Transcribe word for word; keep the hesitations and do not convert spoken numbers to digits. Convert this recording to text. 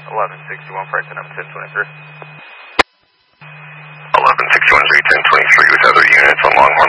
eleven sixty-one, Franklin, I'm ten twenty-three. eleven sixty-one, three ten twenty-three with other units on Longhorn.